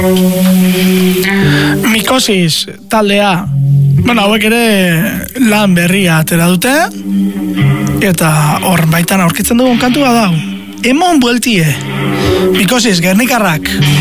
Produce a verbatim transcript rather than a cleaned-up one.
Mikosis taldea, bueno, hauek ere lan berria atera dute, eta hor baitan aurkitzen dugun kantua dau. Emon bueltie, Mikosis, Gernikarrak.